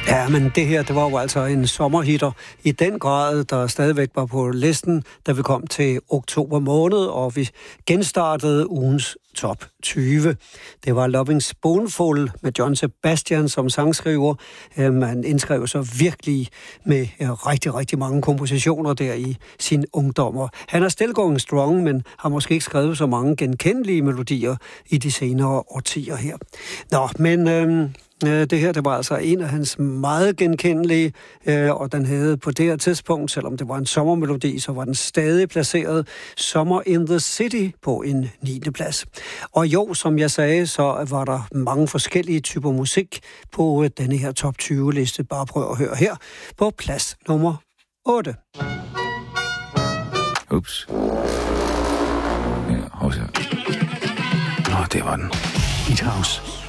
Ja, men det her, det var jo altså en sommerhitter i den grad, der stadigvæk var på listen, da vi kom til oktober måned, og vi genstartede ugens top 20. Det var Loving Spoonful med John Sebastian som sangskriver. Man indskrev så virkelig med rigtig, rigtig mange kompositioner der i sin ungdom. Han er still going strong, men har måske ikke skrevet så mange genkendelige melodier i de senere årtier her. Nå, men det her, det var altså en af hans meget genkendelige, og den havde på det her tidspunkt, selvom det var en sommermelodi, så var den stadig placeret Summer in the City på en 9. plads. Og jo, som jeg sagde, så var der mange forskellige typer musik på denne her top 20-liste. Bare prøv at høre her på plads nummer 8. Ups. Ja, hos her. Nå, det var den. Beat House.